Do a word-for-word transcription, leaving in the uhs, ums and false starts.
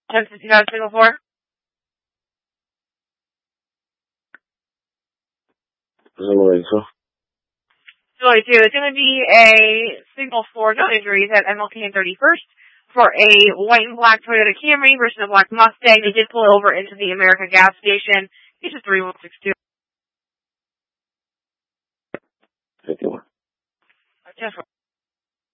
ten fifty-five Signal four. Zulu eighty-two. Zulu eighty-two. It's going to be a Signal four, no injuries at M L K and thirty-first for a white and black Toyota Camry versus a black Mustang. They did pull over into the America gas station. It's a three one six two. fifty-one.